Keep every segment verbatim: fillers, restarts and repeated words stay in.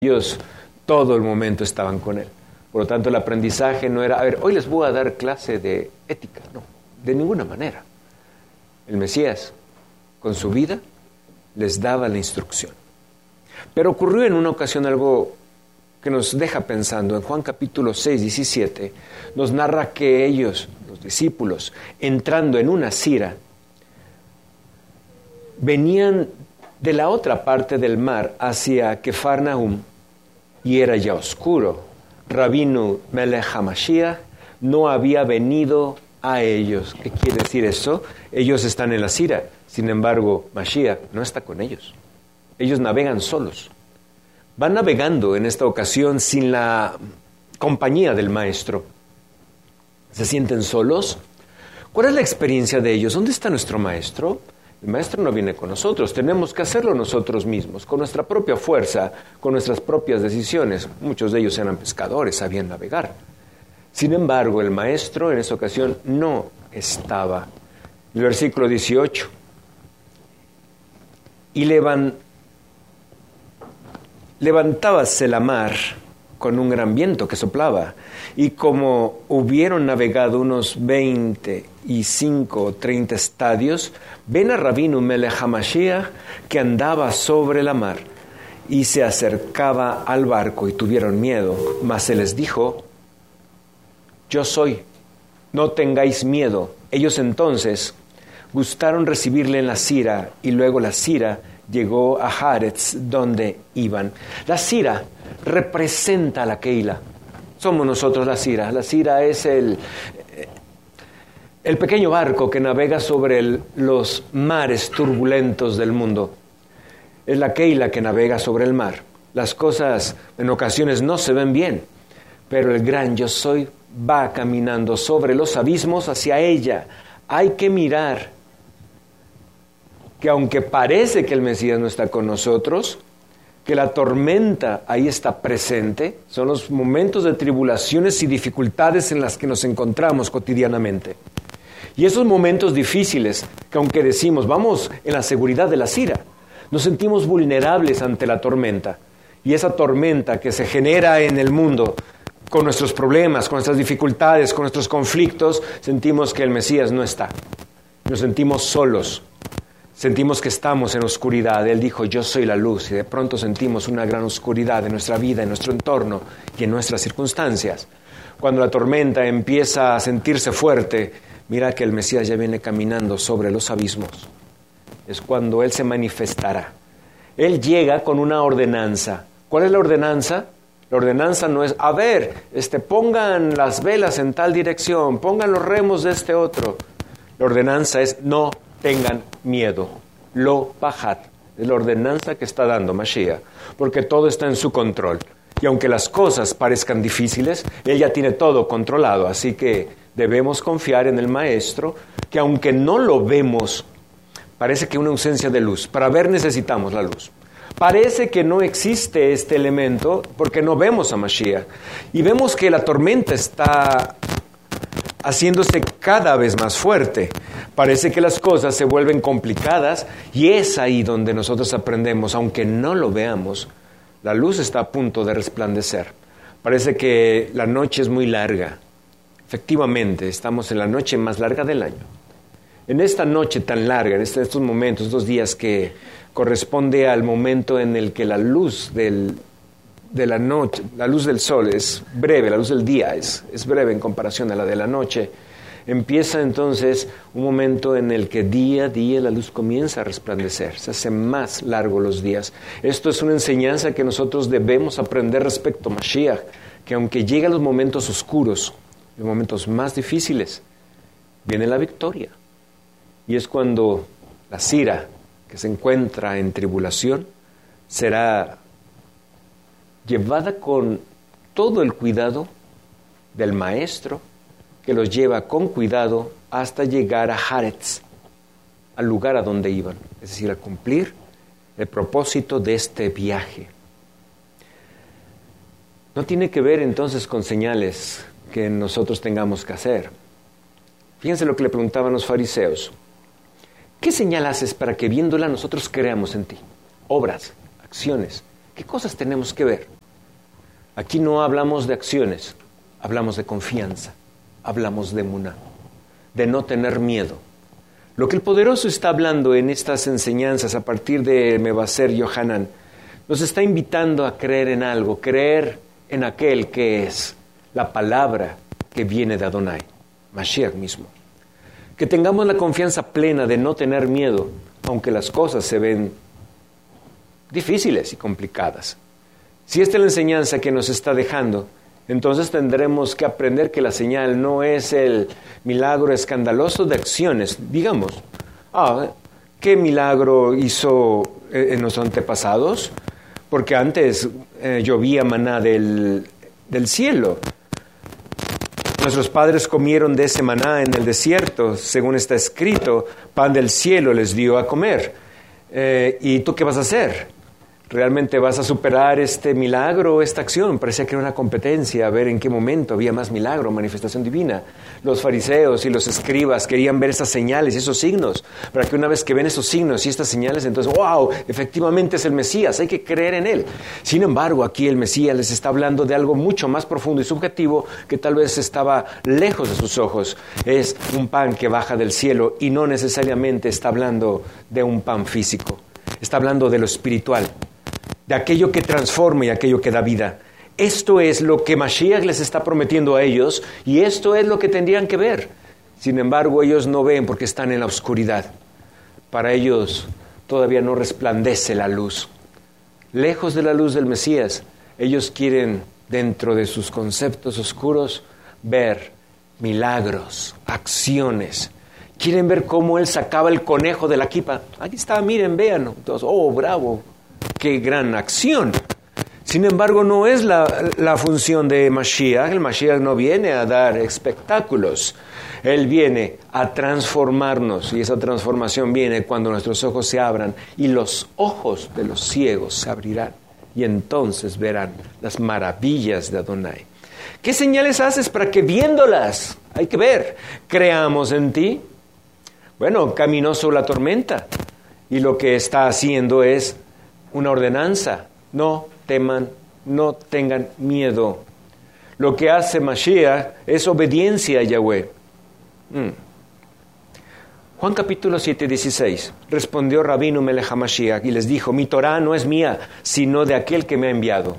Ellos todo el momento estaban con él. Por lo tanto, el aprendizaje no era, a ver, hoy les voy a dar clase de ética. No, de ninguna manera. El Mesías, con su vida, les daba la instrucción. Pero ocurrió en una ocasión algo que nos deja pensando. En Juan capítulo seis, diecisiete, nos narra que ellos, los discípulos, entrando en una sira, venían de la otra parte del mar hacia Cafarnaúm, y era ya oscuro. Rabinu Melech HaMashiach no había venido a ellos. ¿Qué quiere decir eso? Ellos están en la sira. Sin embargo, Mashiach no está con ellos. Ellos navegan solos. Van navegando en esta ocasión sin la compañía del Maestro. ¿Se sienten solos? ¿Cuál es la experiencia de ellos? ¿Dónde está nuestro Maestro? El Maestro no viene con nosotros, tenemos que hacerlo nosotros mismos, con nuestra propia fuerza, con nuestras propias decisiones. Muchos de ellos eran pescadores, sabían navegar. Sin embargo, el Maestro en esta ocasión no estaba. El versículo dieciocho. Y levan, levantábase la mar con un gran viento que soplaba, y como hubieron navegado unos veinte y cinco o treinta estadios, ven a Rabinu Melech HaMashiach que andaba sobre la mar, y se acercaba al barco, y tuvieron miedo. Mas se les dijo: yo soy, no tengáis miedo. Ellos entonces gustaron recibirle en la sira, y luego la sira llegó a Haaretz, donde iban. La sira representa a la Keilah. Somos nosotros la sira. La sira es el, el pequeño barco que navega sobre el, los mares turbulentos del mundo. Es la Keilah que navega sobre el mar. Las cosas en ocasiones no se ven bien, pero el gran yo soy va caminando sobre los abismos hacia ella. Hay que mirar que aunque parece que el Mesías no está con nosotros, que la tormenta ahí está presente, son los momentos de tribulaciones y dificultades en las que nos encontramos cotidianamente. Y esos momentos difíciles, que aunque decimos, vamos en la seguridad de la sira, nos sentimos vulnerables ante la tormenta. Y esa tormenta que se genera en el mundo, con nuestros problemas, con nuestras dificultades, con nuestros conflictos, sentimos que el Mesías no está. Nos sentimos solos. Sentimos que estamos en oscuridad. Él dijo, yo soy la luz, y de pronto sentimos una gran oscuridad en nuestra vida, en nuestro entorno y en nuestras circunstancias. Cuando la tormenta empieza a sentirse fuerte, mira que el Mesías ya viene caminando sobre los abismos. Es cuando Él se manifestará. Él llega con una ordenanza. ¿Cuál es la ordenanza? La ordenanza no es, a ver, este, pongan las velas en tal dirección, pongan los remos de este otro. La ordenanza es, no tengan miedo. Lo pajat, es la ordenanza que está dando Mashiach, porque todo está en su control. Y aunque las cosas parezcan difíciles, Él ya tiene todo controlado. Así que debemos confiar en el Maestro, que aunque no lo vemos, parece que hay una ausencia de luz. Para ver necesitamos la luz. Parece que no existe este elemento porque no vemos a Mashiach. Y vemos que la tormenta está haciéndose cada vez más fuerte. Parece que las cosas se vuelven complicadas y es ahí donde nosotros aprendemos, aunque no lo veamos, la luz está a punto de resplandecer. Parece que la noche es muy larga. Efectivamente, estamos en la noche más larga del año. En esta noche tan larga, en estos momentos, estos días que corresponde al momento en el que la luz del de la noche, la luz del sol es breve, la luz del día es, es breve en comparación a la de la noche, empieza entonces un momento en el que día a día la luz comienza a resplandecer, se hacen más largos los días. Esto es una enseñanza que nosotros debemos aprender respecto a Mashiach, que aunque llegan los momentos oscuros, los momentos más difíciles, viene la victoria. Y es cuando la sira que se encuentra en tribulación será llevada con todo el cuidado del Maestro, que los lleva con cuidado hasta llegar a Haaretz, al lugar a donde iban, es decir, a cumplir el propósito de este viaje. No tiene que ver entonces con señales que nosotros tengamos que hacer. Fíjense lo que le preguntaban los fariseos. ¿Qué señal haces para que viéndola nosotros creamos en ti? Obras, acciones. ¿Qué cosas tenemos que ver? Aquí no hablamos de acciones, hablamos de confianza, hablamos de emuná, de no tener miedo. Lo que el Poderoso está hablando en estas enseñanzas a partir de Mevaser Yohanan, nos está invitando a creer en algo, creer en aquel que es la palabra que viene de Adonai, Mashiach mismo. Que tengamos la confianza plena de no tener miedo, aunque las cosas se ven difíciles y complicadas. Si esta es la enseñanza que nos está dejando, entonces tendremos que aprender que la señal no es el milagro escandaloso de acciones. Digamos, ah, ¿qué milagro hizo en nuestros antepasados? Porque antes eh, llovía maná del, del cielo. Nuestros padres comieron de ese maná en el desierto, según está escrito, pan del cielo les dio a comer. Eh, ¿Y tú qué vas a hacer? ¿Realmente vas a superar este milagro, esta acción? Parecía que era una competencia, a ver en qué momento había más milagro, manifestación divina. Los fariseos y los escribas querían ver esas señales y esos signos, para que una vez que ven esos signos y estas señales, entonces, wow, efectivamente es el Mesías, hay que creer en él. Sin embargo, aquí el Mesías les está hablando de algo mucho más profundo y subjetivo que tal vez estaba lejos de sus ojos. Es un pan que baja del cielo y no necesariamente está hablando de un pan físico. Está hablando de lo espiritual, de aquello que transforma y aquello que da vida. Esto es lo que Mashiach les está prometiendo a ellos y esto es lo que tendrían que ver. Sin embargo, ellos no ven porque están en la oscuridad. Para ellos todavía no resplandece la luz. Lejos de la luz del Mesías, ellos quieren, dentro de sus conceptos oscuros, ver milagros, acciones. Quieren ver cómo él sacaba el conejo de la kipa. Aquí está, miren, vean. Entonces, oh, bravo. ¡Qué gran acción! Sin embargo, no es la, la función de Mashiach. El Mashiach no viene a dar espectáculos. Él viene a transformarnos. Y esa transformación viene cuando nuestros ojos se abran y los ojos de los ciegos se abrirán. Y entonces verán las maravillas de Adonai. ¿Qué señales haces para que viéndolas, hay que ver, creamos en ti? Bueno, caminó sobre la tormenta. Y lo que está haciendo es una ordenanza, no teman, no tengan miedo. Lo que hace Mashiach es obediencia a Yahweh. Mm. Juan capítulo siete, dieciséis. Respondió Rabino Melech HaMashiach y les dijo, mi Torah no es mía, sino de aquel que me ha enviado.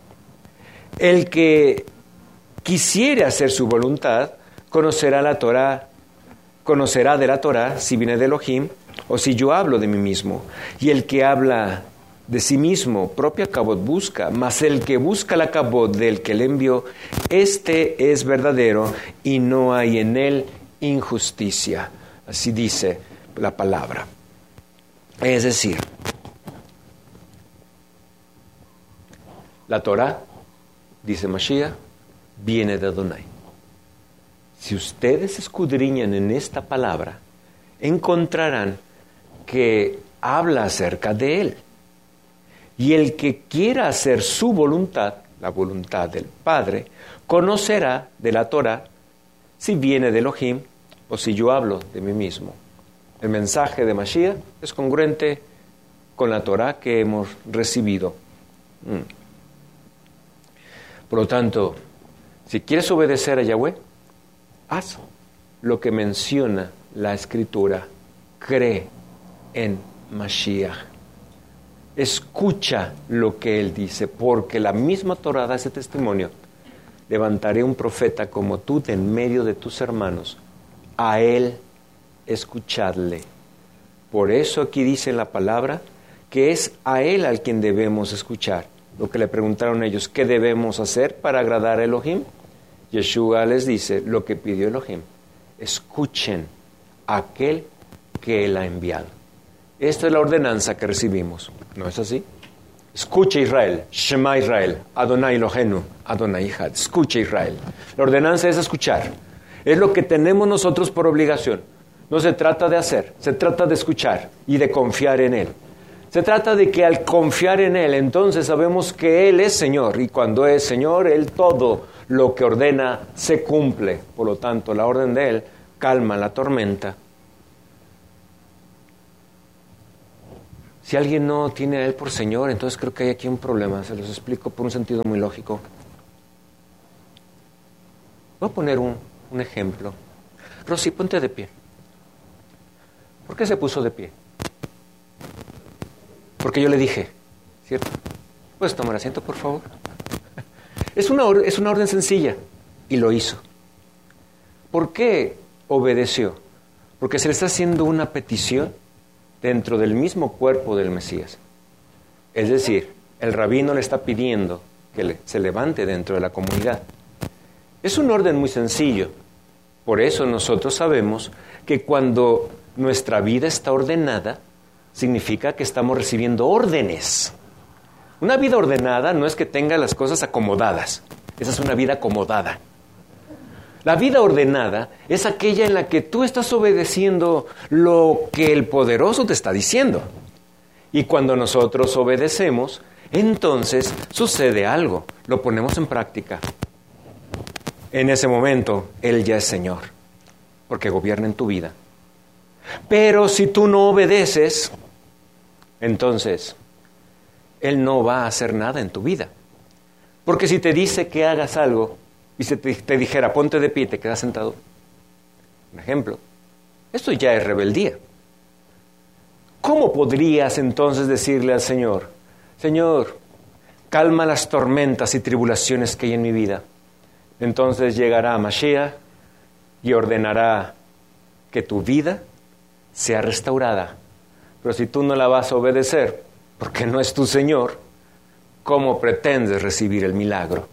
El que quisiere hacer su voluntad, conocerá la Torah, conocerá de la Torah si viene de Elohim o si yo hablo de mí mismo. Y el que habla de sí mismo, propia kabod busca, mas el que busca la kabod del que le envió, este es verdadero y no hay en él injusticia. Así dice la palabra. Es decir, la Torah, dice Mashiach, viene de Adonai. Si ustedes escudriñan en esta palabra, encontrarán que habla acerca de él. Y el que quiera hacer su voluntad, la voluntad del Padre, conocerá de la Torah si viene de Elohim o si yo hablo de mí mismo. El mensaje de Mashiach es congruente con la Torah que hemos recibido. Mm. Por lo tanto, si quieres obedecer a Yahweh, haz lo que menciona la Escritura. Cree en Mashiach. Escucha lo que él dice, porque la misma Torah da ese testimonio. Levantaré un profeta como tú de en medio de tus hermanos. A él escuchadle. Por eso aquí dice en la palabra que es a él al quien debemos escuchar. Lo que le preguntaron ellos, ¿qué debemos hacer para agradar a Elohim? Yeshua les dice lo que pidió Elohim. Escuchen a aquel que él ha enviado. Esta es la ordenanza que recibimos. ¿No es así? Escucha Israel, Shema Israel, Adonai Elohenu, Adonai Echad. Escucha Israel. La ordenanza es escuchar. Es lo que tenemos nosotros por obligación. No se trata de hacer, se trata de escuchar y de confiar en Él. Se trata de que al confiar en Él, entonces sabemos que Él es Señor. Y cuando es Señor, Él todo lo que ordena se cumple. Por lo tanto, la orden de Él calma la tormenta. Si alguien no tiene a Él por Señor, entonces creo que hay aquí un problema. Se los explico por un sentido muy lógico. Voy a poner un, un ejemplo. Rosy, ponte de pie. ¿Por qué se puso de pie? Porque yo le dije, ¿cierto? ¿Puedes tomar asiento, por favor? Es una, or- es una orden sencilla, y lo hizo. ¿Por qué obedeció? Porque se le está haciendo una petición dentro del mismo cuerpo del Mesías. Es decir, el rabino le está pidiendo que le- se levante dentro de la comunidad. Es un orden muy sencillo. Por eso nosotros sabemos que cuando nuestra vida está ordenada, significa que estamos recibiendo órdenes. Una vida ordenada no es que tenga las cosas acomodadas. Esa es una vida acomodada. La vida ordenada es aquella en la que tú estás obedeciendo lo que el poderoso te está diciendo. Y cuando nosotros obedecemos, entonces sucede algo. Lo ponemos en práctica. En ese momento, Él ya es Señor, porque gobierna en tu vida. Pero si tú no obedeces, entonces Él no va a hacer nada en tu vida. Porque si te dice que hagas algo y se te, te dijera ponte de pie y te quedas sentado, un ejemplo, esto ya es rebeldía. ¿Cómo podrías entonces decirle al Señor, Señor, calma las tormentas y tribulaciones que hay en mi vida? Entonces llegará Mashiach y ordenará que tu vida sea restaurada. Pero si tú no la vas a obedecer, porque no es tu Señor, ¿cómo pretendes recibir el milagro?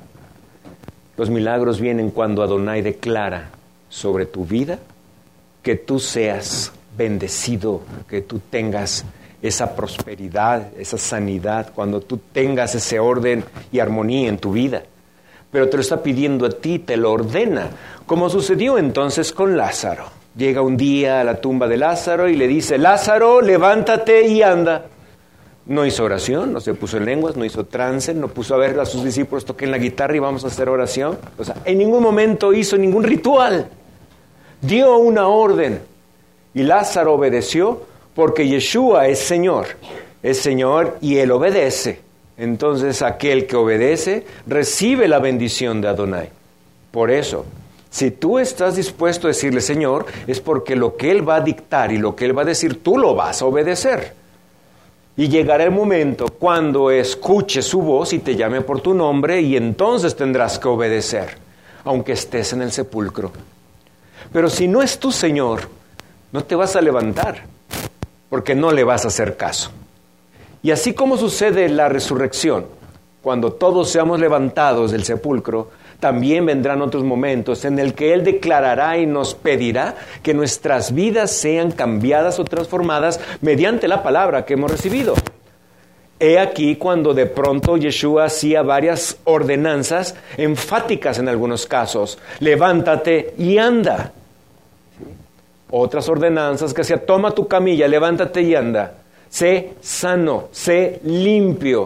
Los milagros vienen cuando Adonai declara sobre tu vida que tú seas bendecido, que tú tengas esa prosperidad, esa sanidad, cuando tú tengas ese orden y armonía en tu vida. Pero te lo está pidiendo a ti, te lo ordena, como sucedió entonces con Lázaro. Llega un día a la tumba de Lázaro y le dice, Lázaro, levántate y anda. No hizo oración, no se puso en lenguas, no hizo trance, no puso a ver a sus discípulos toquen la guitarra y vamos a hacer oración. O sea, en ningún momento hizo ningún ritual. Dio una orden y Lázaro obedeció porque Yeshua es Señor. Es Señor y Él obedece. Entonces aquel que obedece recibe la bendición de Adonai. Por eso, si tú estás dispuesto a decirle Señor, es porque lo que Él va a dictar y lo que Él va a decir, tú lo vas a obedecer. Y llegará el momento cuando escuche su voz y te llame por tu nombre y entonces tendrás que obedecer, aunque estés en el sepulcro. Pero si no es tu Señor, no te vas a levantar, porque no le vas a hacer caso. Y así como sucede en la resurrección, cuando todos seamos levantados del sepulcro, también vendrán otros momentos en el que Él declarará y nos pedirá que nuestras vidas sean cambiadas o transformadas mediante la palabra que hemos recibido. He aquí cuando de pronto Yeshua hacía varias ordenanzas enfáticas en algunos casos. Levántate y anda. ¿Sí? Otras ordenanzas que hacía, toma tu camilla, levántate y anda. Sé sano, sé limpio.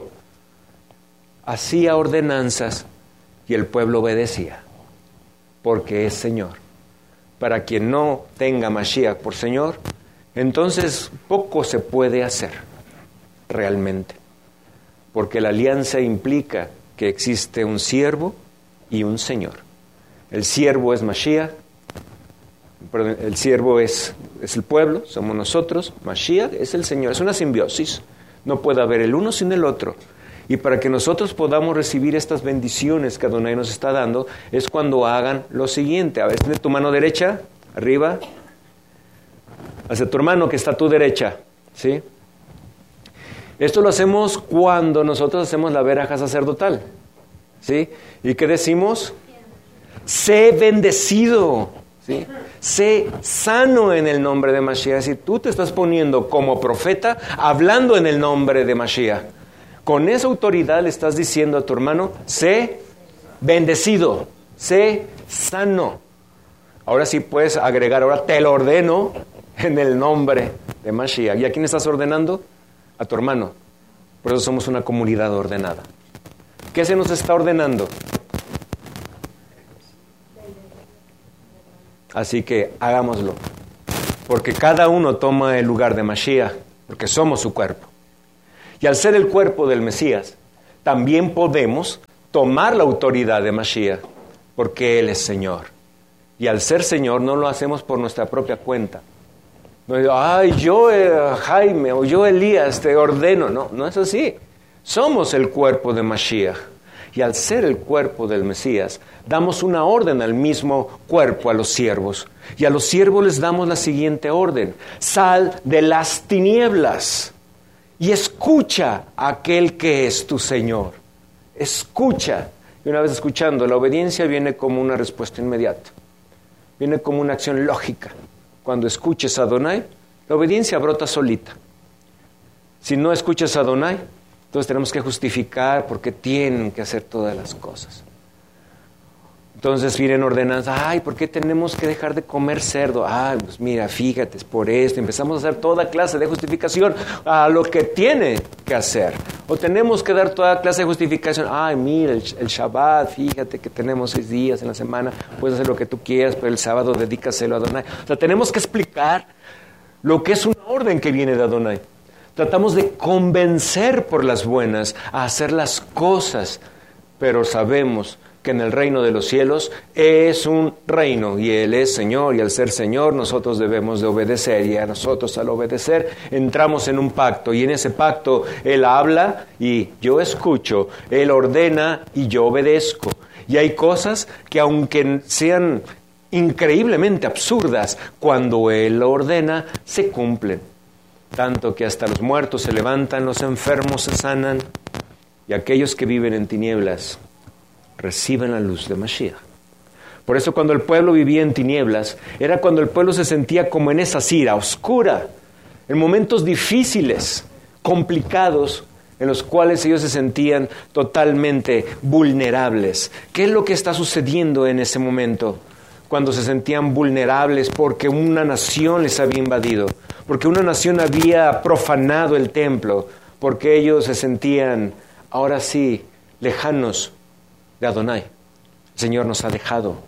Hacía ordenanzas y el pueblo obedecía, porque es Señor. Para quien no tenga Mashiach por Señor, entonces poco se puede hacer realmente, porque la alianza implica que existe un siervo y un Señor. El siervo es Mashiach, perdón, el siervo es, es el pueblo, somos nosotros, Mashiach es el Señor, es una simbiosis, no puede haber el uno sin el otro. Y para que nosotros podamos recibir estas bendiciones que Adonai nos está dando, es cuando hagan lo siguiente. A ver, de tu mano derecha, arriba, hacia tu hermano que está a tu derecha, ¿sí? Esto lo hacemos cuando nosotros hacemos la veraja sacerdotal, ¿sí? ¿Y qué decimos? Sé bendecido, ¿sí? Sé sano en el nombre de Mashiach. Si tú te estás poniendo como profeta, hablando en el nombre de Mashiach, con esa autoridad le estás diciendo a tu hermano, sé bendecido, sé sano. Ahora sí puedes agregar, ahora te lo ordeno en el nombre de Mashiach. ¿Y a quién estás ordenando? A tu hermano. Por eso somos una comunidad ordenada. ¿Qué se nos está ordenando? Así que hagámoslo. Porque cada uno toma el lugar de Mashiach porque somos su cuerpo. Y al ser el cuerpo del Mesías, también podemos tomar la autoridad de Mashiach, porque Él es Señor. Y al ser Señor no lo hacemos por nuestra propia cuenta. No digo, ay, yo eh, Jaime o yo Elías te ordeno. No, no es así. Somos el cuerpo de Mashiach. Y al ser el cuerpo del Mesías, damos una orden al mismo cuerpo, a los siervos. Y a los siervos les damos la siguiente orden: sal de las tinieblas y escucha a aquel que es tu Señor. Escucha. Y una vez escuchando, la obediencia viene como una respuesta inmediata. Viene como una acción lógica. Cuando escuches a Adonai, la obediencia brota solita. Si no escuchas a Adonai, entonces tenemos que justificar por qué tienen que hacer todas las cosas. Entonces vienen ordenanzas. Ay, ¿por qué tenemos que dejar de comer cerdo? Ay, pues mira, fíjate, es por esto. Empezamos a hacer toda clase de justificación a lo que tiene que hacer. O tenemos que dar toda clase de justificación. Ay, mira, el, el Shabbat, fíjate que tenemos seis días en la semana. Puedes hacer lo que tú quieras, pero el sábado dedícaselo a Adonai. O sea, tenemos que explicar lo que es una orden que viene de Adonai. Tratamos de convencer por las buenas a hacer las cosas, pero sabemos que en el reino de los cielos es un reino y Él es Señor, y al ser Señor nosotros debemos de obedecer, y a nosotros al obedecer entramos en un pacto, y en ese pacto Él habla y yo escucho, Él ordena y yo obedezco. Y hay cosas que aunque sean increíblemente absurdas, cuando Él ordena se cumplen, tanto que hasta los muertos se levantan, los enfermos se sanan, y aquellos que viven en tinieblas reciben la luz de Mashiach. Por eso cuando el pueblo vivía en tinieblas, era cuando el pueblo se sentía como en esa sira oscura, en momentos difíciles, complicados, en los cuales ellos se sentían totalmente vulnerables. ¿Qué es lo que está sucediendo en ese momento? Cuando se sentían vulnerables porque una nación les había invadido, porque una nación había profanado el templo, porque ellos se sentían, ahora sí, lejanos de Adonai. El Señor nos ha dejado,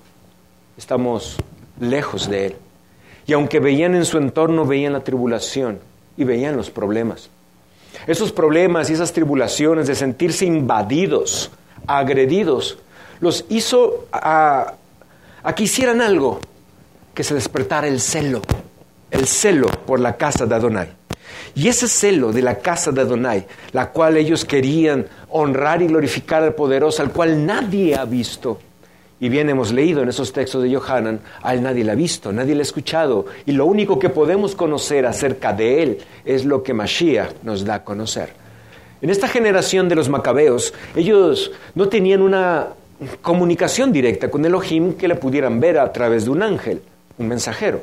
estamos lejos de Él. Y aunque veían en su entorno, veían la tribulación y veían los problemas. Esos problemas y esas tribulaciones de sentirse invadidos, agredidos, los hizo a, a que hicieran algo, que se despertara el celo, el celo por la casa de Adonai. Y ese celo de la casa de Adonai, la cual ellos querían honrar y glorificar al poderoso, al cual nadie ha visto. Y bien hemos leído en esos textos de Yohanan, a él nadie le ha visto, nadie le ha escuchado. Y lo único que podemos conocer acerca de él es lo que Mashiach nos da a conocer. En esta generación de los macabeos, ellos no tenían una comunicación directa con Elohim que le pudieran ver a través de un ángel, un mensajero.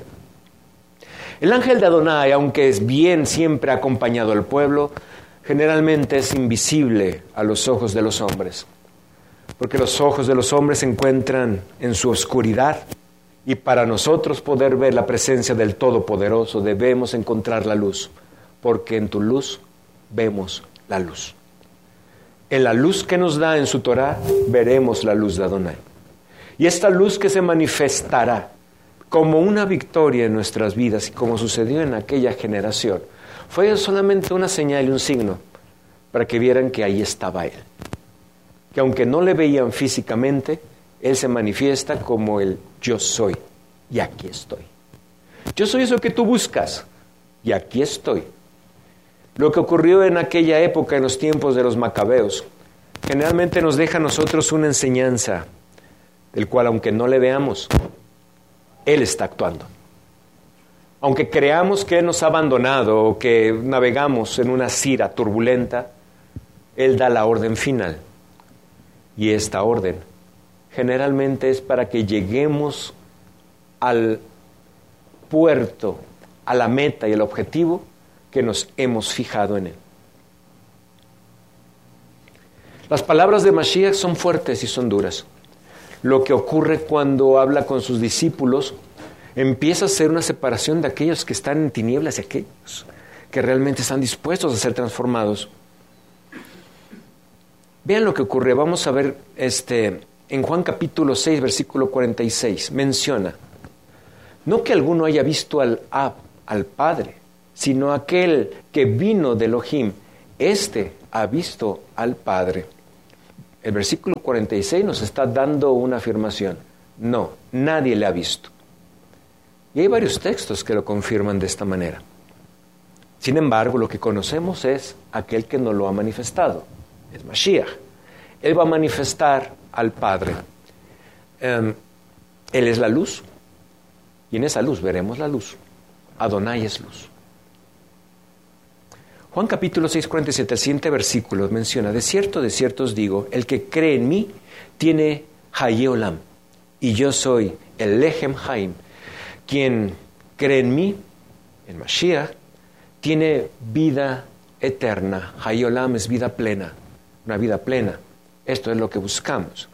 El ángel de Adonai, aunque es bien siempre acompañado al pueblo, generalmente es invisible a los ojos de los hombres, porque los ojos de los hombres se encuentran en su oscuridad, y para nosotros poder ver la presencia del Todopoderoso debemos encontrar la luz, porque en tu luz vemos la luz. En la luz que nos da en su Torah veremos la luz de Adonai, y esta luz que se manifestará como una victoria en nuestras vidas, y como sucedió en aquella generación, fue solamente una señal y un signo para que vieran que ahí estaba Él. Que aunque no le veían físicamente, Él se manifiesta como el yo soy, y aquí estoy. Yo soy eso que tú buscas, y aquí estoy. Lo que ocurrió en aquella época, en los tiempos de los macabeos, generalmente nos deja a nosotros una enseñanza, del cual aunque no le veamos, Él está actuando. Aunque creamos que Él nos ha abandonado o que navegamos en una sira turbulenta, Él da la orden final. Y esta orden generalmente es para que lleguemos al puerto, a la meta y el objetivo que nos hemos fijado en Él. Las palabras de Mashiach son fuertes y son duras. Lo que ocurre cuando habla con sus discípulos, empieza a ser una separación de aquellos que están en tinieblas y aquellos que realmente están dispuestos a ser transformados. Vean lo que ocurre. Vamos a ver este, en Juan capítulo seis, versículo cuarenta y seis. Menciona, no que alguno haya visto al Ab, al Padre, sino aquel que vino de Elohim, éste ha visto al Padre. El versículo cuarenta y seis nos está dando una afirmación. No, nadie le ha visto. Y hay varios textos que lo confirman de esta manera. Sin embargo, lo que conocemos es aquel que nos lo ha manifestado, es Mashiach. Él va a manifestar al Padre. Um, él es la luz, y en esa luz veremos la luz. Adonai es luz. Juan capítulo seis, cuarenta y siete, el siguiente versículo menciona: de cierto, de cierto os digo, el que cree en mí tiene Haye Olam, y yo soy el Lechem Haim. Quien cree en mí, en Mashiach, tiene vida eterna. Haye Olam es vida plena, una vida plena. Esto es lo que buscamos.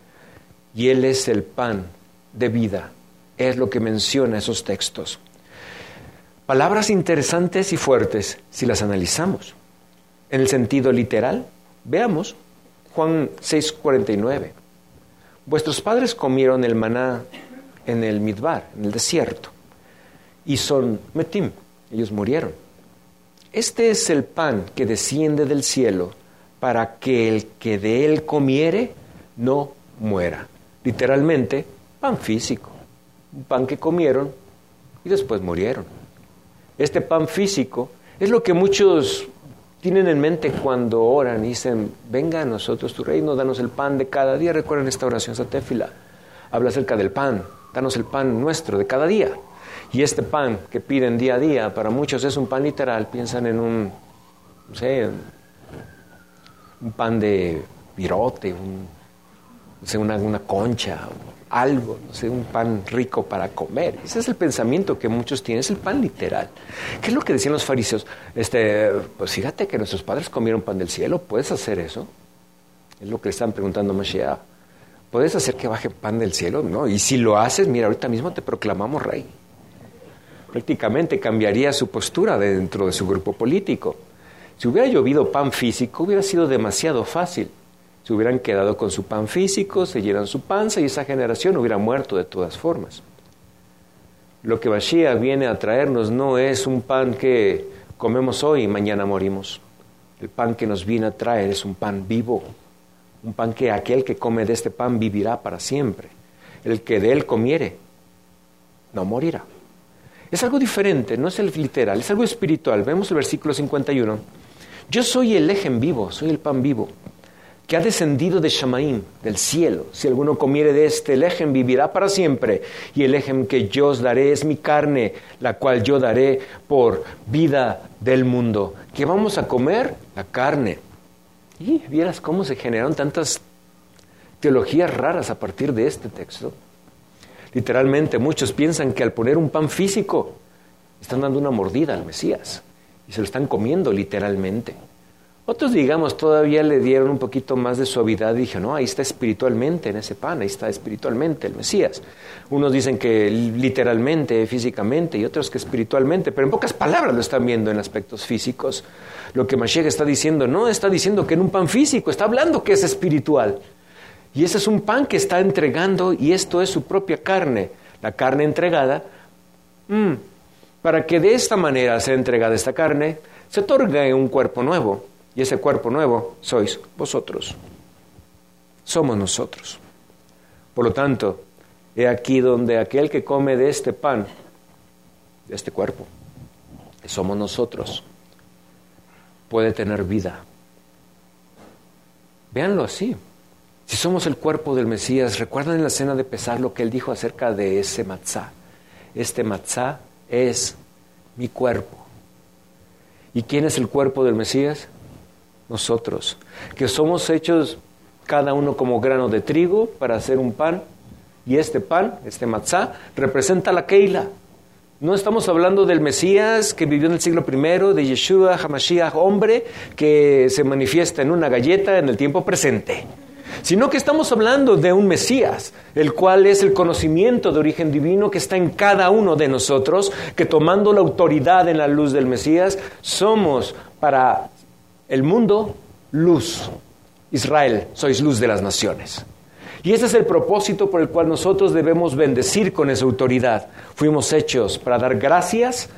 Y Él es el pan de vida. Es lo que menciona esos textos. Palabras interesantes y fuertes si las analizamos. En el sentido literal, veamos Juan seis, cuarenta y nueve. Vuestros padres comieron el maná en el Midbar, en el desierto, y son metim, ellos murieron. Este es el pan que desciende del cielo para que el que de él comiere no muera. Literalmente, pan físico, un pan que comieron y después murieron. Este pan físico es lo que muchos tienen en mente cuando oran y dicen: venga a nosotros tu reino, danos el pan de cada día. Recuerden esta oración satéfila, habla acerca del pan, danos el pan nuestro de cada día. Y este pan que piden día a día, para muchos es un pan literal. Piensan en un, no sé, un pan de virote, un, no sé, una, una concha, algo, no sé, un pan rico para comer. Ese es el pensamiento que muchos tienen, es el pan literal. ¿Qué es lo que decían los fariseos? Este, pues fíjate que nuestros padres comieron pan del cielo, ¿puedes hacer eso? Es lo que le están preguntando a Mashiach. ¿Puedes hacer que baje pan del cielo? No, y si lo haces, mira, ahorita mismo te proclamamos rey. Prácticamente cambiaría su postura dentro de su grupo político. Si hubiera llovido pan físico, hubiera sido demasiado fácil. Se hubieran quedado con su pan físico, se llenan su panza y esa generación hubiera muerto de todas formas. Lo que Mashiach viene a traernos no es un pan que comemos hoy y mañana morimos. El pan que nos viene a traer es un pan vivo, un pan que aquel que come de este pan vivirá para siempre. El que de él comiere no morirá. Es algo diferente, no es el literal, es algo espiritual. Vemos el versículo cincuenta y uno. Yo soy el Lechem vivo, soy el pan vivo, que ha descendido de Shamaim, del cielo. Si alguno comiere de este Lechem, vivirá para siempre. Y el Lechem que yo os daré es mi carne, la cual yo daré por vida del mundo. ¿Qué vamos a comer? La carne. Y vieras cómo se generaron tantas teologías raras a partir de este texto. Literalmente, muchos piensan que al poner un pan físico, están dando una mordida al Mesías. Y se lo están comiendo literalmente. Otros, digamos, todavía le dieron un poquito más de suavidad y dijeron: no, ahí está espiritualmente en ese pan, ahí está espiritualmente el Mesías. Unos dicen que literalmente, físicamente, y otros que espiritualmente, pero en pocas palabras lo están viendo en aspectos físicos. Lo que Mashiach está diciendo, no está diciendo que en un pan físico, está hablando que es espiritual. Y ese es un pan que está entregando, y esto es su propia carne, la carne entregada, mmm, para que de esta manera sea entregada esta carne, se otorgue un cuerpo nuevo. Y ese cuerpo nuevo sois vosotros. Somos nosotros. Por lo tanto, he aquí donde aquel que come de este pan, de este cuerpo, que somos nosotros, puede tener vida. Véanlo así. Si somos el cuerpo del Mesías, ¿recuerdan en la cena de Pesaj lo que él dijo acerca de ese matzá? Este matzá es mi cuerpo. ¿Y quién es el cuerpo del Mesías? Nosotros, que somos hechos cada uno como grano de trigo para hacer un pan, y este pan, este matzá, representa la Keila. No estamos hablando del Mesías que vivió en el siglo primero, de Yeshua HaMashiach, hombre que se manifiesta en una galleta en el tiempo presente, sino que estamos hablando de un Mesías, el cual es el conocimiento de origen divino que está en cada uno de nosotros, que tomando la autoridad en la luz del Mesías, somos para el mundo, luz. Israel, sois luz de las naciones. Y ese es el propósito por el cual nosotros debemos bendecir con esa autoridad. Fuimos hechos para dar gracias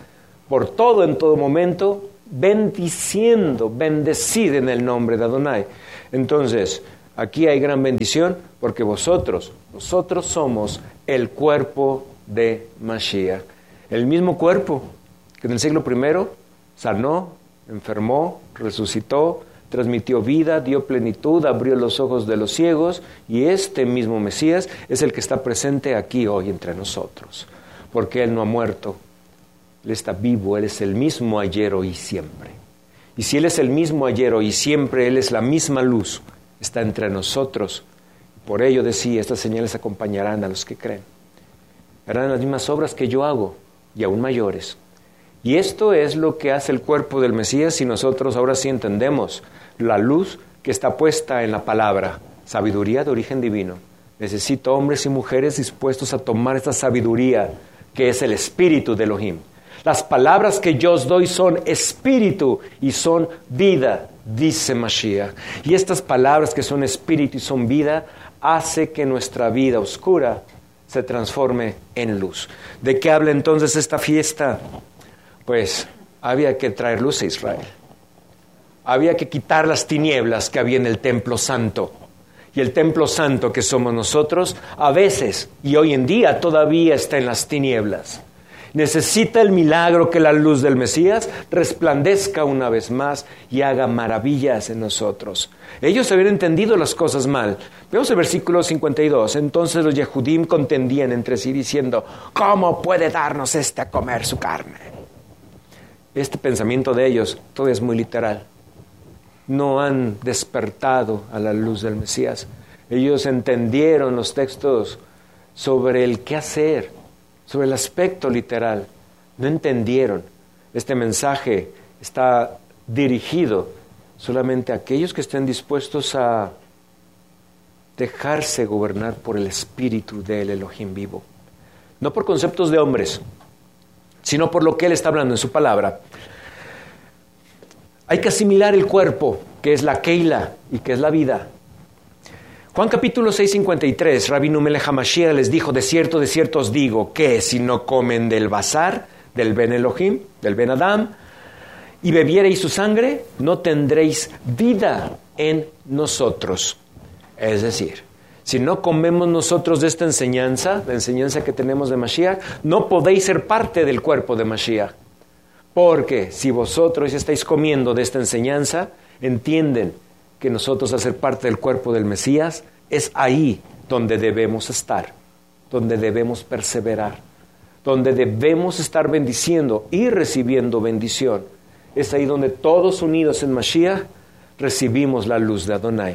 por todo en todo momento, bendiciendo, bendecid en el nombre de Adonai. Entonces, aquí hay gran bendición porque vosotros, nosotros somos el cuerpo de Mashiach. El mismo cuerpo que en el siglo primero sanó, enfermó, resucitó, transmitió vida, dio plenitud, abrió los ojos de los ciegos, y este mismo Mesías es el que está presente aquí hoy entre nosotros, porque Él no ha muerto, Él está vivo, Él es el mismo ayer, hoy y siempre. Y si Él es el mismo ayer, hoy y siempre, Él es la misma luz, está entre nosotros. Por ello decía, estas señales acompañarán a los que creen. Harán las mismas obras que yo hago, y aún mayores. Y esto es lo que hace el cuerpo del Mesías, y nosotros ahora sí entendemos la luz que está puesta en la palabra, sabiduría de origen divino. Necesito hombres y mujeres dispuestos a tomar esta sabiduría que es el espíritu de Elohim. Las palabras que yo os doy son espíritu y son vida, dice Mashiach. Y estas palabras que son espíritu y son vida, hace que nuestra vida oscura se transforme en luz. ¿De qué habla entonces esta fiesta? Pues había que traer luz a Israel. Había que quitar las tinieblas que había en el templo santo. Y el templo santo que somos nosotros, a veces y hoy en día todavía está en las tinieblas. Necesita el milagro que la luz del Mesías resplandezca una vez más y haga maravillas en nosotros. Ellos habían entendido las cosas mal. Veamos el versículo cincuenta y dos. Entonces los Yehudim contendían entre sí diciendo, ¿cómo puede darnos este a comer su carne? Este pensamiento de ellos todo es muy literal. No han despertado a la luz del Mesías. Ellos entendieron los textos sobre el qué hacer, sobre el aspecto literal. No entendieron. Este mensaje está dirigido solamente a aquellos que estén dispuestos a dejarse gobernar por el espíritu del Elohim vivo. No por conceptos de hombres, sino por lo que Él está hablando en su palabra. Hay que asimilar el cuerpo, que es la Keila y que es la vida. Juan capítulo seis, cincuenta y tres, Rabinu Melech HaMashiach les dijo, de cierto, de cierto os digo, que si no comen del bazar, del Ben Elohim, del Ben Adam, y bebiereis su sangre, no tendréis vida en nosotros. Es decir, si no comemos nosotros de esta enseñanza, la enseñanza que tenemos de Mashiach, no podéis ser parte del cuerpo de Mashiach. Porque si vosotros estáis comiendo de esta enseñanza, entienden que nosotros al ser parte del cuerpo del Mesías, es ahí donde debemos estar, donde debemos perseverar, donde debemos estar bendiciendo y recibiendo bendición. Es ahí donde todos unidos en Mashiach recibimos la luz de Adonai.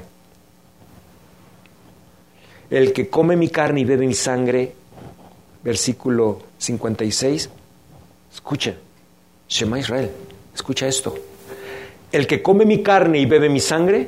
El que come mi carne y bebe mi sangre, versículo cincuenta y seis, escucha, Shema Israel, escucha esto. El que come mi carne y bebe mi sangre,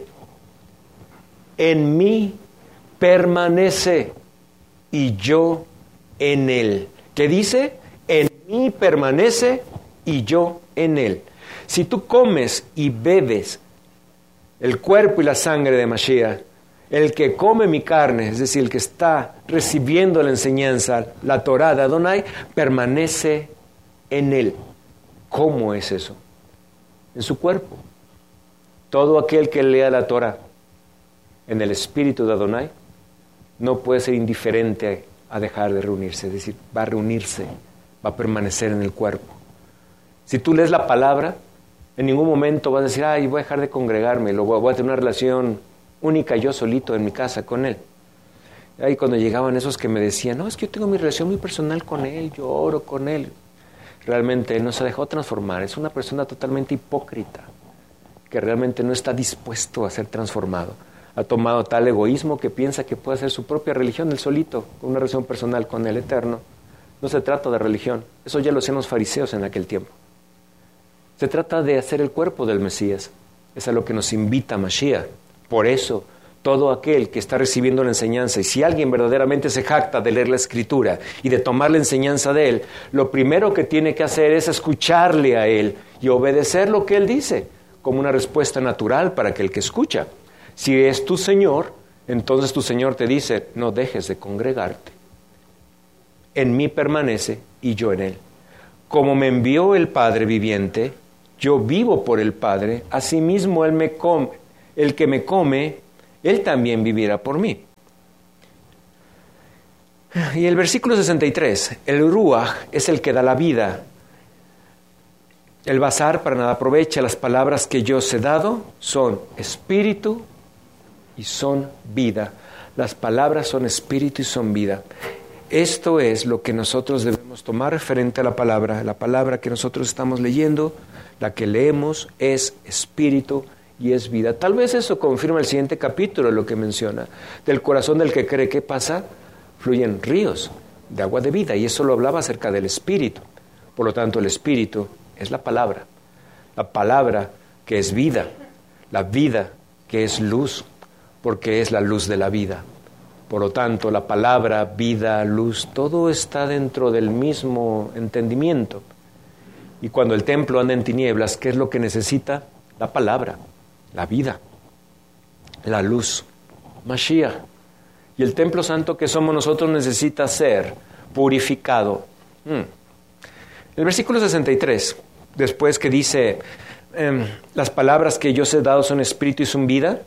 en mí permanece y yo en él. ¿Qué dice? En mí permanece y yo en él. Si tú comes y bebes el cuerpo y la sangre de Mashiach, el que come mi carne, es decir, el que está recibiendo la enseñanza, la Torah de Adonai, permanece en él. ¿Cómo es eso? En su cuerpo. Todo aquel que lea la Torah en el espíritu de Adonai no puede ser indiferente a dejar de reunirse, es decir, va a reunirse, va a permanecer en el cuerpo. Si tú lees la palabra, en ningún momento vas a decir, ay, voy a dejar de congregarme, lo voy a tener una relación única yo solito en mi casa con él. Ahí cuando llegaban esos que me decían, no, es que yo tengo mi relación muy personal con él, yo oro con él. Realmente él no se dejó transformar, es una persona totalmente hipócrita, que realmente no está dispuesto a ser transformado. Ha tomado tal egoísmo que piensa que puede hacer su propia religión él solito, una relación personal con el Eterno. No se trata de religión, eso ya lo hacían los fariseos en aquel tiempo. Se trata de hacer el cuerpo del Mesías, es a lo que nos invita Mashiach. Por eso, todo aquel que está recibiendo la enseñanza, y si alguien verdaderamente se jacta de leer la Escritura y de tomar la enseñanza de él, lo primero que tiene que hacer es escucharle a él y obedecer lo que él dice, como una respuesta natural para aquel que escucha. Si es tu Señor, entonces tu Señor te dice, no dejes de congregarte. En mí permanece y yo en él. como me envió el Padre viviente, yo vivo por el Padre, asimismo él me come, el que me come, él también vivirá por mí. Y el versículo sesenta y tres, el Ruaj es el que da la vida. El Basar para nada aprovecha, las palabras que yo os he dado son espíritu y son vida. Las palabras son espíritu y son vida. Esto es lo que nosotros debemos tomar referente a la palabra. La palabra que nosotros estamos leyendo, la que leemos, es espíritu y es vida. Tal vez eso confirma el siguiente capítulo, lo que menciona. Del corazón del que cree, ¿qué pasa? Fluyen ríos de agua de vida, y eso lo hablaba acerca del espíritu. Por lo tanto, el espíritu es la palabra. La palabra que es vida. La vida que es luz, porque es la luz de la vida. Por lo tanto, la palabra, vida, luz, todo está dentro del mismo entendimiento. Y cuando el templo anda en tinieblas, ¿qué es lo que necesita? La palabra, la vida, la luz, Mashiach. Y el templo santo que somos nosotros necesita ser purificado. Hmm. El versículo sesenta y tres, después que dice, eh, las palabras que yo os he dado son espíritu y son vida,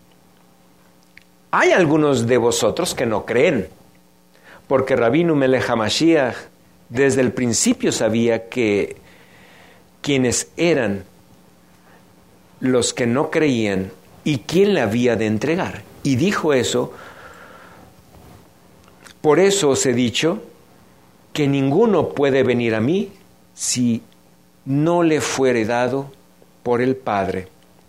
hay algunos de vosotros que no creen, porque Rabinu Melech HaMashiach desde el principio sabía que quienes eran los que no creían y quién le había de entregar. Y dijo eso, por eso os he dicho que ninguno puede venir a mí si no le fuere dado por el Padre.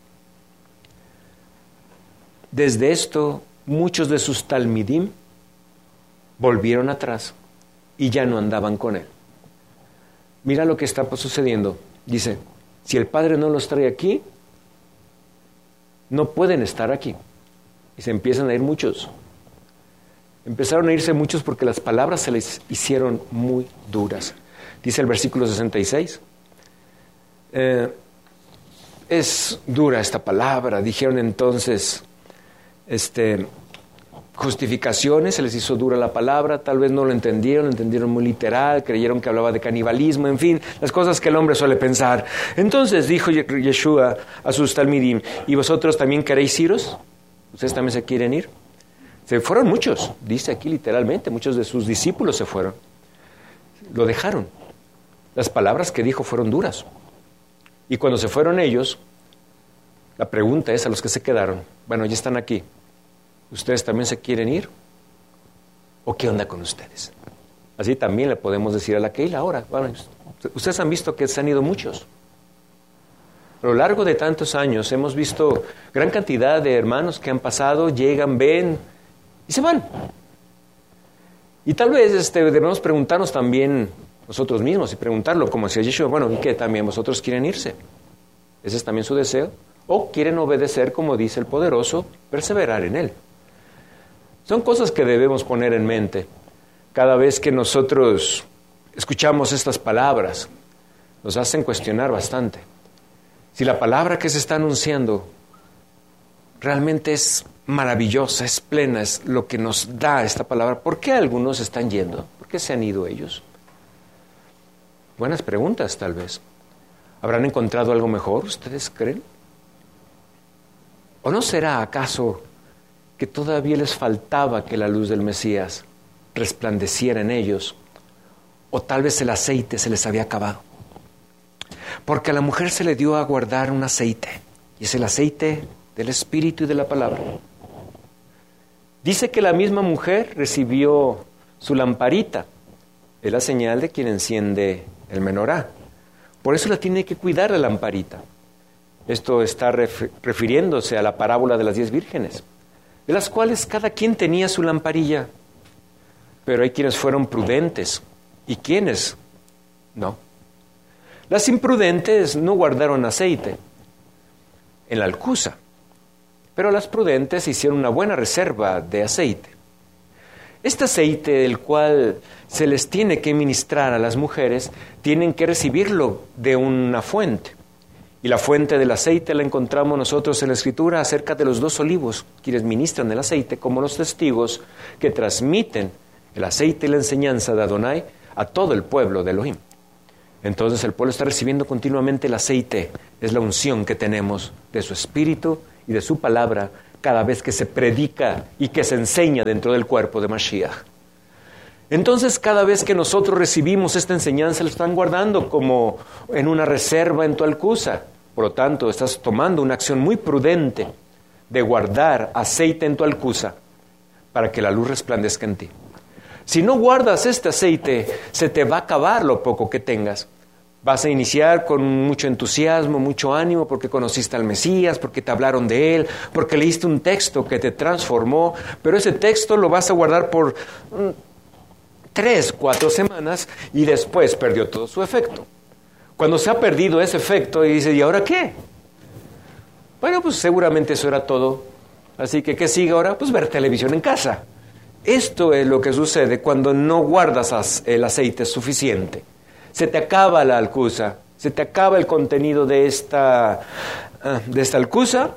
Desde esto, muchos de sus talmidim volvieron atrás y ya no andaban con él. Mira lo que está sucediendo. Dice, si el Padre no los trae aquí, no pueden estar aquí. Y se empiezan a ir muchos. Empezaron a irse muchos porque las palabras se les hicieron muy duras. Dice el versículo sesenta y seis. Eh, es dura esta palabra. Dijeron entonces, este, justificaciones, se les hizo dura la palabra, tal vez no lo entendieron, lo entendieron muy literal, creyeron que hablaba de canibalismo, en fin, las cosas que el hombre suele pensar. Entonces dijo Yeshua a sus talmidim, ¿y vosotros también queréis iros? ¿Ustedes también se quieren ir? Se fueron muchos, dice aquí literalmente, muchos de sus discípulos se fueron. Lo dejaron. Las palabras que dijo fueron duras. Y cuando se fueron ellos, la pregunta es a los que se quedaron, bueno, ya están aquí, ¿ustedes también se quieren ir? ¿O qué onda con ustedes? Así también le podemos decir a la Keila ahora, bueno, ustedes han visto que se han ido muchos. A lo largo de tantos años hemos visto gran cantidad de hermanos que han pasado, llegan, ven y se van. Y tal vez este, debemos preguntarnos también nosotros mismos y preguntarlo, como decía Yeshua, bueno, ¿y qué? ¿También vosotros quieren irse? ¿Ese es también su deseo? ¿O quieren obedecer, como dice el poderoso, perseverar en él? Son cosas que debemos poner en mente. Cada vez que nosotros escuchamos estas palabras, nos hacen cuestionar bastante. Si la palabra que se está anunciando realmente es maravillosa, es plena, es lo que nos da esta palabra, ¿por qué algunos están yendo? ¿Por qué se han ido ellos? Buenas preguntas, tal vez. ¿Habrán encontrado algo mejor, ustedes creen? ¿O no será acaso que todavía les faltaba que la luz del Mesías resplandeciera en ellos? ¿O tal vez el aceite se les había acabado? Porque a la mujer se le dio a guardar un aceite, y es el aceite del Espíritu y de la palabra. Dice que la misma mujer recibió su lamparita, es la señal de quien enciende el menorá. Por eso la tiene que cuidar la lamparita. Esto está ref- refiriéndose a la parábola de las diez vírgenes, de las cuales cada quien tenía su lamparilla. Pero hay quienes fueron prudentes y quienes no. Las imprudentes no guardaron aceite en la alcuza, pero las prudentes hicieron una buena reserva de aceite. Este aceite, el cual se les tiene que ministrar a las mujeres, tienen que recibirlo de una fuente. Y la fuente del aceite la encontramos nosotros en la Escritura acerca de los dos olivos, quienes ministran el aceite como los testigos que transmiten el aceite y la enseñanza de Adonai a todo el pueblo de Elohim. Entonces el pueblo está recibiendo continuamente el aceite. Es la unción que tenemos de su espíritu y de su palabra cada vez que se predica y que se enseña dentro del cuerpo de Mashiach. Entonces cada vez que nosotros recibimos esta enseñanza, la están guardando como en una reserva en tu alcusa. Por lo tanto, estás tomando una acción muy prudente de guardar aceite en tu alcusa para que la luz resplandezca en ti. Si no guardas este aceite, se te va a acabar lo poco que tengas. Vas a iniciar con mucho entusiasmo, mucho ánimo, porque conociste al Mesías, porque te hablaron de Él, porque leíste un texto que te transformó, pero ese texto lo vas a guardar por mm, tres, cuatro semanas y después perdió todo su efecto. Cuando se ha perdido ese efecto y dices, ¿y ahora qué? Bueno, pues seguramente eso era todo. Así que, ¿qué sigue ahora? Pues ver televisión en casa. Esto es lo que sucede cuando no guardas el aceite suficiente. Se te acaba la alcusa, se te acaba el contenido de esta, de esta alcusa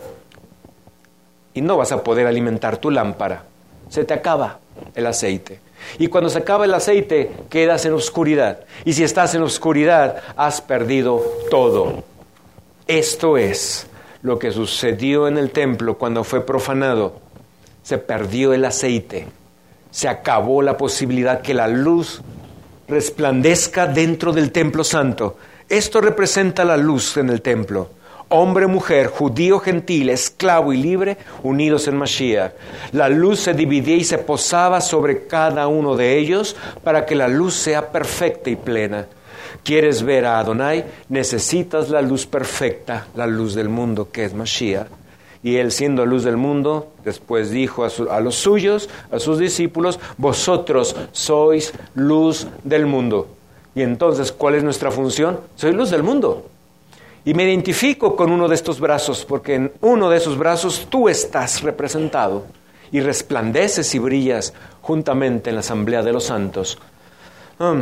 y no vas a poder alimentar tu lámpara. Se te acaba el aceite. Y cuando se acaba el aceite, quedas en oscuridad. Y si estás en oscuridad, has perdido todo. Esto es lo que sucedió en el templo cuando fue profanado. Se perdió el aceite. Se acabó la posibilidad que la luz resplandezca dentro del templo santo. Esto representa la luz en el templo. Hombre, mujer, judío, gentil, esclavo y libre, unidos en Mashiach. La luz se dividía y se posaba sobre cada uno de ellos para que la luz sea perfecta y plena. ¿Quieres ver a Adonai? Necesitas la luz perfecta, la luz del mundo, que es Mashiach. Y él, siendo luz del mundo, después dijo a, su, a los suyos, a sus discípulos, vosotros sois luz del mundo. Y entonces, ¿cuál es nuestra función? Soy luz del mundo. Y me identifico con uno de estos brazos, porque en uno de esos brazos tú estás representado y resplandeces y brillas juntamente en la asamblea de los santos. Um,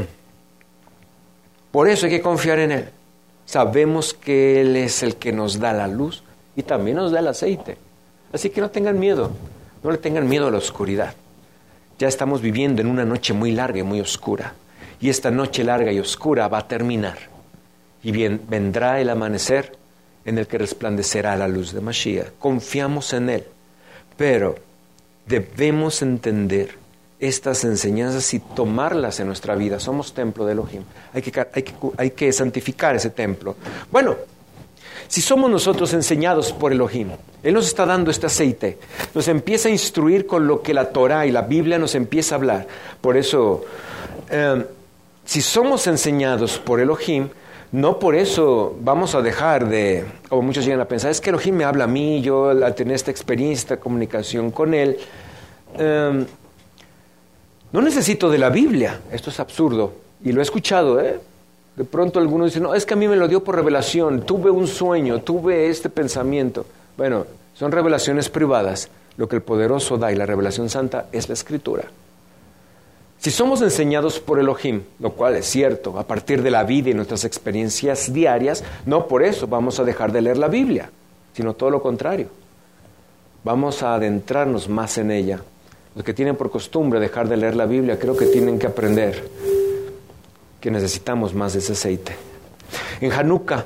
por eso hay que confiar en Él. Sabemos que Él es el que nos da la luz y también nos da el aceite. Así que no tengan miedo, no le tengan miedo a la oscuridad. Ya estamos viviendo en una noche muy larga y muy oscura. Y esta noche larga y oscura va a terminar. Y bien, vendrá el amanecer en el que resplandecerá la luz de Mashiach. Confiamos en Él. Pero debemos entender estas enseñanzas y tomarlas en nuestra vida. Somos templo de Elohim. Hay que, hay que, hay que santificar ese templo. Bueno, si somos nosotros enseñados por Elohim, Él nos está dando este aceite, nos empieza a instruir con lo que la Torah y la Biblia nos empieza a hablar. Por eso, eh, si somos enseñados por Elohim, no por eso vamos a dejar de, como muchos llegan a pensar, es que Elohim me habla a mí, yo al tener esta experiencia, esta comunicación con Él, eh, no necesito de la Biblia. Esto es absurdo, y lo he escuchado, ¿eh? De pronto algunos dicen, no, es que a mí me lo dio por revelación, tuve un sueño, tuve este pensamiento. Bueno, son revelaciones privadas. Lo que el poderoso da y la revelación santa es la Escritura. Si somos enseñados por Elohim, lo cual es cierto, a partir de la vida y nuestras experiencias diarias, no por eso vamos a dejar de leer la Biblia, sino todo lo contrario. Vamos a adentrarnos más en ella. Los que tienen por costumbre dejar de leer la Biblia, creo que tienen que aprender que necesitamos más de ese aceite. En Hanukkah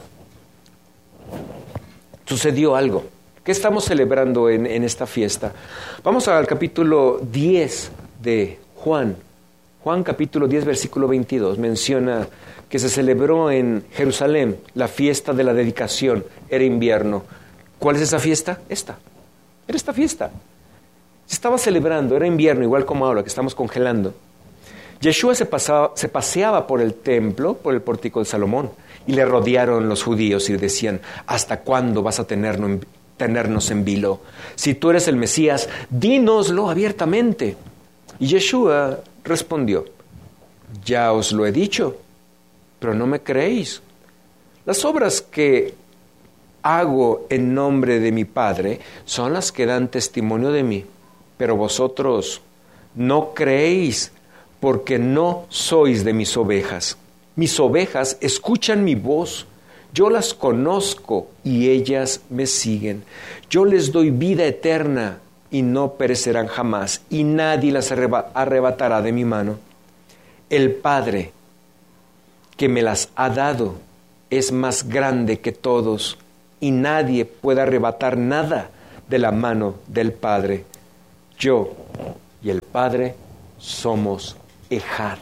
sucedió algo. ¿Qué estamos celebrando en, en esta fiesta? Vamos al capítulo diez de Juan. Juan capítulo diez, versículo veintidós, menciona que se celebró en Jerusalén la fiesta de la dedicación. Era invierno. ¿Cuál es esa fiesta? Esta. Era esta fiesta. Se estaba celebrando, era invierno, igual como ahora, que estamos congelando. Yeshua se, pasaba, se paseaba por el templo, por el pórtico de Salomón, y le rodearon los judíos y decían, ¿hasta cuándo vas a tenernos, tenernos en vilo? Si tú eres el Mesías, dínoslo abiertamente. Y Yeshua respondió, ya os lo he dicho, pero no me creéis. Las obras que hago en nombre de mi Padre son las que dan testimonio de mí, pero vosotros no creéis, porque no sois de mis ovejas. Mis ovejas escuchan mi voz, yo las conozco y ellas me siguen. Yo les doy vida eterna y no perecerán jamás, y nadie las arrebatará de mi mano. El Padre que me las ha dado es más grande que todos, y nadie puede arrebatar nada de la mano del Padre. Yo y el Padre somos Ejad.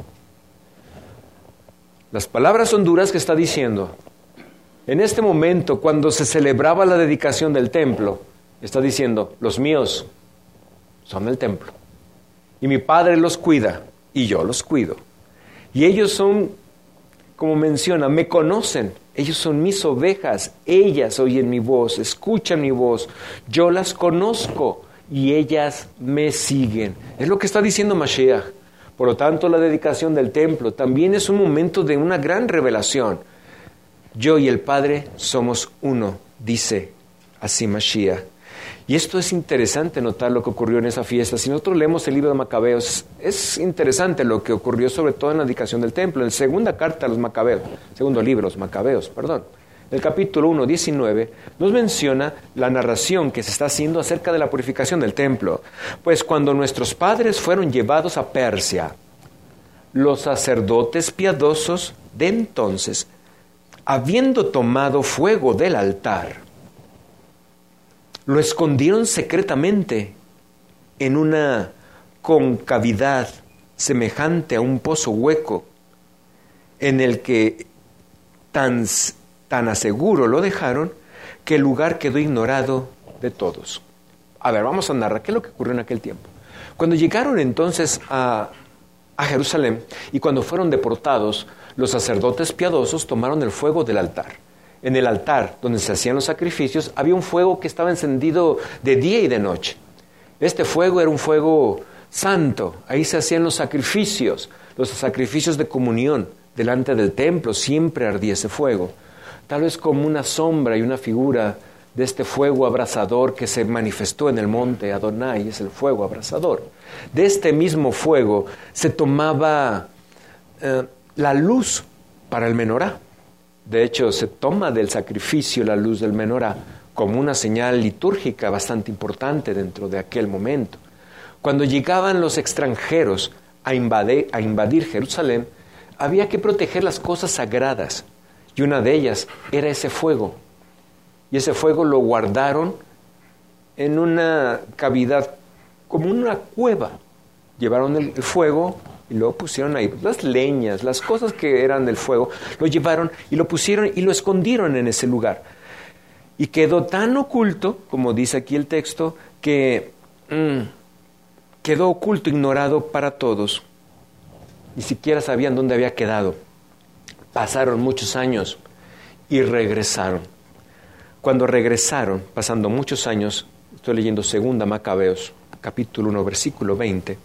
Las palabras son duras que está diciendo. En este momento, cuando se celebraba la dedicación del templo, está diciendo, los míos son el templo, y mi Padre los cuida, y yo los cuido. Y ellos son, como menciona, me conocen, ellos son mis ovejas, ellas oyen mi voz, escuchan mi voz, yo las conozco, y ellas me siguen. Es lo que está diciendo Mashiach. Por lo tanto, la dedicación del templo también es un momento de una gran revelación. Yo y el Padre somos uno, dice así Mashiach. Y esto es interesante notar lo que ocurrió en esa fiesta. Si nosotros leemos el libro de Macabeos, es interesante lo que ocurrió sobre todo en la dedicación del templo. En la segunda carta a los Macabeos, segundo libro, los Macabeos, perdón. El capítulo uno, diecinueve, nos menciona la narración que se está haciendo acerca de la purificación del templo. Pues cuando nuestros padres fueron llevados a Persia, los sacerdotes piadosos de entonces, habiendo tomado fuego del altar, lo escondieron secretamente en una concavidad semejante a un pozo hueco, en el que tan Tan a seguro lo dejaron que el lugar quedó ignorado de todos. A ver, vamos a narrar qué es lo que ocurrió en aquel tiempo. Cuando llegaron entonces a, a Jerusalén y cuando fueron deportados, los sacerdotes piadosos tomaron el fuego del altar. En el altar donde se hacían los sacrificios había un fuego que estaba encendido de día y de noche. Este fuego era un fuego santo. Ahí se hacían los sacrificios, los sacrificios de comunión. Delante del templo siempre ardía ese fuego. Tal vez como una sombra y una figura de este fuego abrasador que se manifestó en el monte Adonai, es el fuego abrasador. De este mismo fuego se tomaba eh, la luz para el menorá. De hecho, se toma del sacrificio la luz del menorá como una señal litúrgica bastante importante dentro de aquel momento. Cuando llegaban los extranjeros a invadir, a invadir Jerusalén, había que proteger las cosas sagradas. Y una de ellas era ese fuego. Y ese fuego lo guardaron en una cavidad, como una cueva. Llevaron el, el fuego y lo pusieron ahí. Las leñas, las cosas que eran del fuego, lo llevaron y lo pusieron y lo escondieron en ese lugar. Y quedó tan oculto, como dice aquí el texto, que mmm, quedó oculto, ignorado para todos. Ni siquiera sabían dónde había quedado. Pasaron muchos años y regresaron. Cuando regresaron, pasando muchos años, estoy leyendo Segunda Macabeos, capítulo uno, versículo veinte.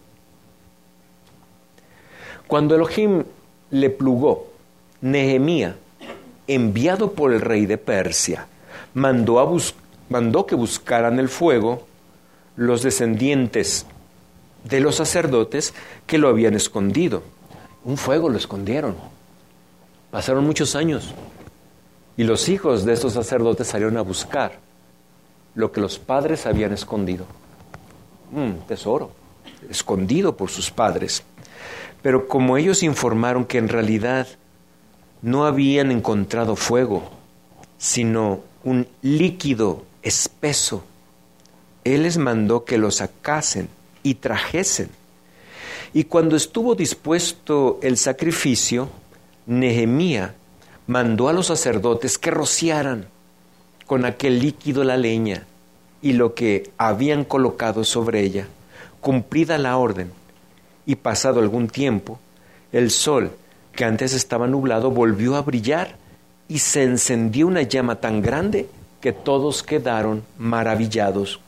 Cuando Elohim le plugó, Nehemía, enviado por el rey de Persia, mandó, a bus- mandó que buscaran el fuego los descendientes de los sacerdotes que lo habían escondido. Un fuego lo escondieron. Pasaron muchos años y los hijos de estos sacerdotes salieron a buscar lo que los padres habían escondido. Un tesoro, escondido por sus padres. Pero como ellos informaron que en realidad no habían encontrado fuego, sino un líquido espeso, él les mandó que lo sacasen y trajesen. Y cuando estuvo dispuesto el sacrificio, Nehemía mandó a los sacerdotes que rociaran con aquel líquido la leña y lo que habían colocado sobre ella. Cumplida la orden y pasado algún tiempo, el sol, que antes estaba nublado, volvió a brillar y se encendió una llama tan grande que todos quedaron maravillados.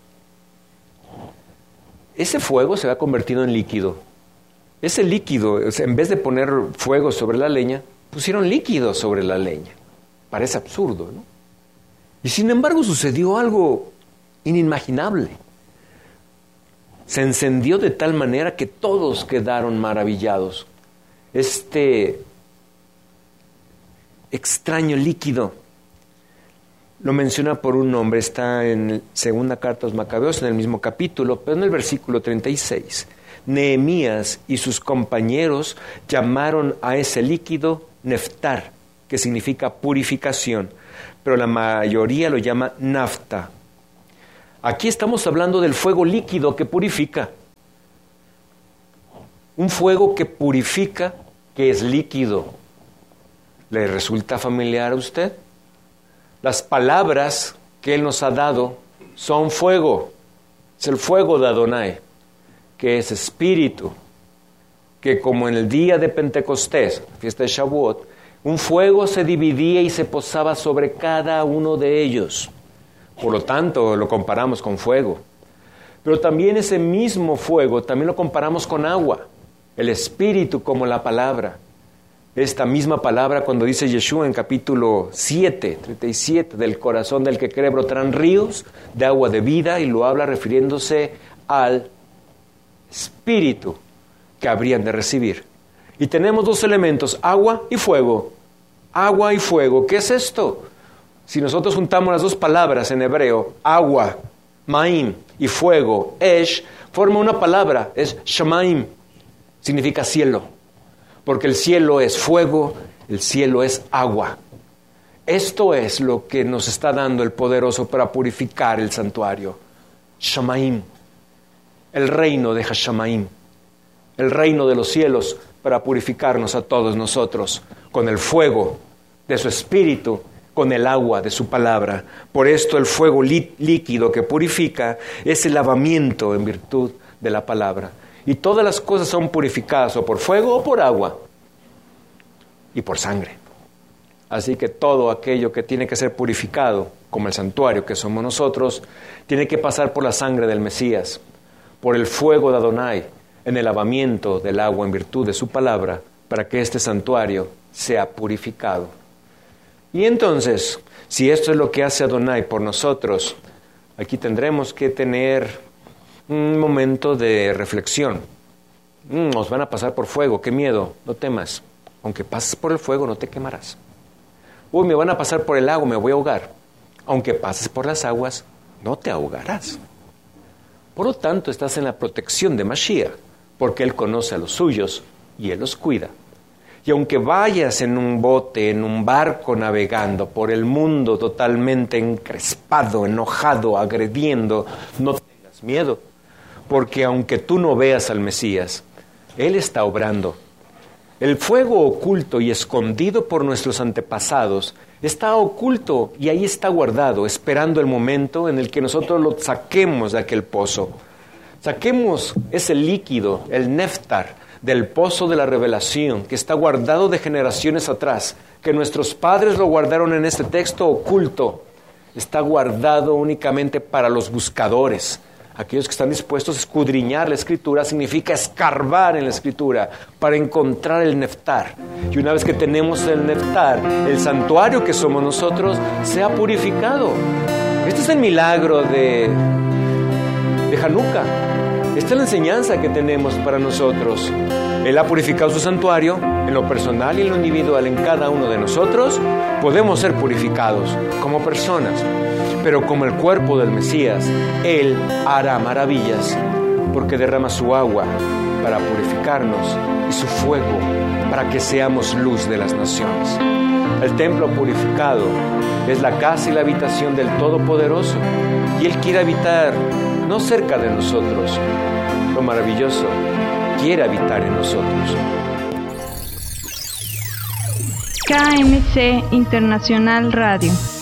Ese fuego se había convertido en líquido. Ese líquido, o sea, en vez de poner fuego sobre la leña, pusieron líquido sobre la leña. Parece absurdo, ¿no? Y sin embargo sucedió algo inimaginable. Se encendió de tal manera que todos quedaron maravillados. Este extraño líquido lo menciona por un nombre, está en segunda carta a los Macabeos, en el mismo capítulo, pero en el versículo treinta y seis. Nehemías y sus compañeros llamaron a ese líquido neftar, que significa purificación, pero la mayoría lo llama nafta. Aquí estamos hablando del fuego líquido que purifica. Un fuego que purifica, que es líquido. ¿Le resulta familiar a usted? Las palabras que Él nos ha dado son fuego. Es el fuego de Adonai, que es espíritu, que como en el día de Pentecostés, fiesta de Shavuot, un fuego se dividía y se posaba sobre cada uno de ellos. Por lo tanto, lo comparamos con fuego. Pero también ese mismo fuego, también lo comparamos con agua. El espíritu como la palabra. Esta misma palabra cuando dice Yeshua en capítulo siete, treinta y siete, del corazón del que cree brotarán ríos de agua de vida, y lo habla refiriéndose al espíritu que habrían de recibir. Y tenemos dos elementos, agua y fuego. Agua y fuego, ¿qué es esto? Si nosotros juntamos las dos palabras en hebreo, agua, maim, y fuego, esh, forma una palabra, es shamaim, significa cielo. Porque el cielo es fuego, el cielo es agua. Esto es lo que nos está dando el poderoso para purificar el santuario. Shamaim, el reino de Hashamaim, el reino de los cielos para purificarnos a todos nosotros con el fuego de su espíritu, con el agua de su palabra. Por esto el fuego lí- líquido que purifica es el lavamiento en virtud de la palabra. Y todas las cosas son purificadas o por fuego o por agua y por sangre. Así que todo aquello que tiene que ser purificado, como el santuario que somos nosotros, tiene que pasar por la sangre del Mesías, por el fuego de Adonai, en el lavamiento del agua en virtud de su palabra, para que este santuario sea purificado. Y entonces, si esto es lo que hace Adonai por nosotros, aquí tendremos que tener un momento de reflexión. Mm, nos van a pasar por fuego, qué miedo, no temas. Aunque pases por el fuego, no te quemarás. Uy, me van a pasar por el agua, me voy a ahogar. Aunque pases por las aguas, no te ahogarás. Por lo tanto, estás en la protección de Mashiach, porque Él conoce a los suyos y Él los cuida. Y aunque vayas en un bote, en un barco navegando por el mundo totalmente encrespado, enojado, agrediendo, no tengas miedo. Porque aunque tú no veas al Mesías, Él está obrando. El fuego oculto y escondido por nuestros antepasados está oculto y ahí está guardado, esperando el momento en el que nosotros lo saquemos de aquel pozo. Saquemos ese líquido, el néftar, del pozo de la revelación, que está guardado de generaciones atrás, que nuestros padres lo guardaron en este texto oculto. Está guardado únicamente para los buscadores. Aquellos que están dispuestos a escudriñar la Escritura, significa escarbar en la Escritura para encontrar el neftar. Y una vez que tenemos el neftar, el santuario que somos nosotros se ha purificado. Este es el milagro de, de Hanukkah. Esta es la enseñanza que tenemos para nosotros. Él ha purificado su santuario, en lo personal y en lo individual, en cada uno de nosotros. Podemos ser purificados como personas. Pero como el cuerpo del Mesías, Él hará maravillas, porque derrama su agua para purificarnos y su fuego para que seamos luz de las naciones. El templo purificado es la casa y la habitación del Todopoderoso, y Él quiere habitar no cerca de nosotros. Lo maravilloso, quiere habitar en nosotros. K M C Internacional Radio.